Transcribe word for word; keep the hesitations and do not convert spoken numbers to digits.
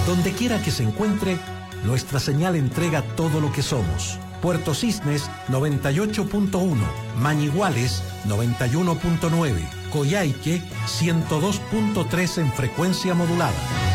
Donde quiera que se encuentre, nuestra señal entrega todo lo que somos. Puerto Cisnes noventa y ocho punto uno, Mañiguales noventa y uno punto nueve, Coyhaique ciento dos punto tres en frecuencia modulada.